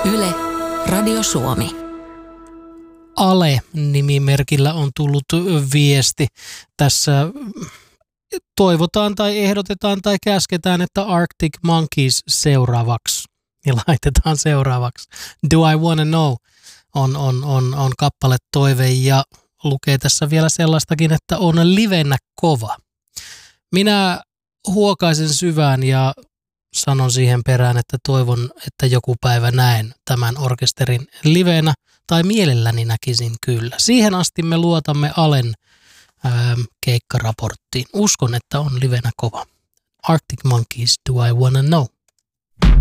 Yle, Radio Suomi. Ale-nimimerkillä on tullut viesti. Tässä toivotaan tai ehdotetaan tai käsketään, että Arctic Monkeys seuraavaksi. Ja laitetaan seuraavaksi. Do I Wanna Know on kappale toive ja lukee tässä vielä sellaistakin, että on livenä kova. Minä huokaisen syvään ja sanon siihen perään, että toivon, että joku päivä näen tämän orkesterin livenä, tai mielelläni näkisin kyllä. Siihen asti me luotamme Alen keikkaraporttiin. Uskon, että on livenä kova. Arctic Monkeys, Do I Wanna Know?